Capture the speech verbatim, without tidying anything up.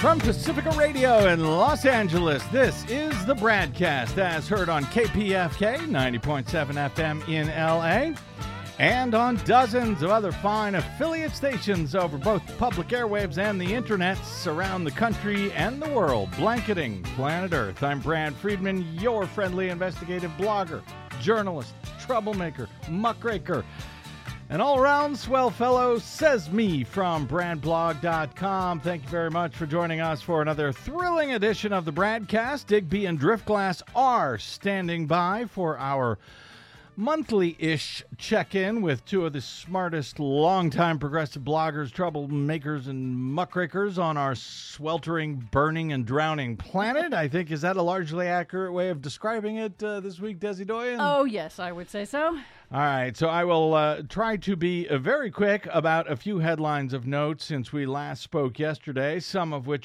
From Pacifica Radio in Los Angeles, this is the BradCast, as heard on K P F K ninety point seven F M in L A and on dozens of other fine affiliate stations over both public airwaves and the internets around the country and the world, blanketing planet Earth. I'm Brad Friedman, your friendly investigative blogger, journalist, troublemaker, muckraker, an all-around swell fellow, says me from brad blog dot com. Thank you very much for joining us for another thrilling edition of the BradCast. Digby and Driftglass are standing by for our monthly-ish check-in with two of the smartest longtime progressive bloggers, troublemakers, and muckrakers on our sweltering, burning, and drowning planet. I think, is that a largely accurate way of describing it uh, this week, Desi Doyen? Oh, yes, I would say so. All right, so I will uh, try to be uh, very quick about a few headlines of note since we last spoke yesterday, some of which